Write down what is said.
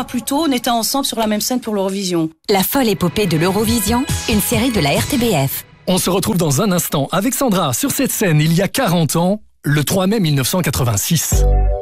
mois plus tôt, on était ensemble sur la même scène pour l'Eurovision. La folle épopée de l'Eurovision, une série de la RTBF. On se retrouve dans un instant avec Sandra sur cette scène il y a 40 ans, le 3 mai 1986.